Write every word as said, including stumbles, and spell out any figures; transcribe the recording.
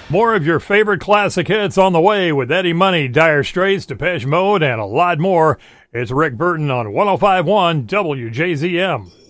More of your favorite classic hits on the way with Eddie Money, Dire Straits, Depeche Mode, and a lot more. It's Rick Burton on one oh five point one W J Z M.